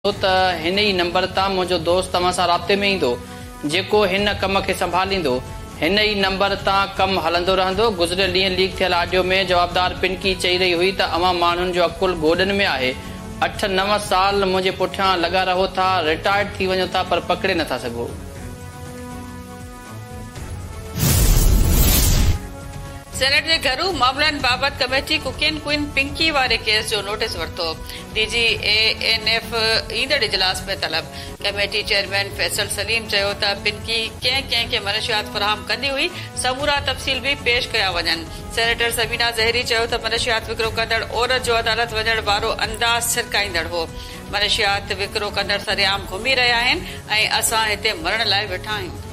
त हिन ई नंबर तां मुंहिंजो दोस्त तव्हां सां राब्ते में ईंदो जेको हिन कम खे संभालींदो। हिन ई नंबर तां कमु हलंदो रहंदो। गुज़िरियल ॾींहुं लीक थियल ऑडियो में जवाबदार पिनकी चई रही हुई त अवां माण्हुनि जो अकुल गोॾनि में आहे। 8-9 साल मुंहिंजे पुठियां लॻा रहो था, रिटायर्ड थी वञो था पर पकड़े नथा सघो। सेनेट जे घरू मामलनि बाबति कमेटी कुकिन क्वीन पिंकी वारे केस जो नोटिस वरितो। डीजी ANF ईंदड़ इजलास में तलब। कमेटी चेयरमैन फैसल सलीम चयो त पिंकी कंहिं खे मनशियात फराहम कंदी हुई, समूरा तफ़सील बि पेश कया वञनि। सेनेटर सबीना ज़हरी चयो त मनशियात विकिरो कंदड़ औरत जो अदालत वञण वारो अंदाज़ छिरकाईंदड़ हो। मनशियात विकिरो कंदड़ सरेआम घुमी रहिया आहिनि ऐं असां हिते मरण लाइ वेठा आहियूं।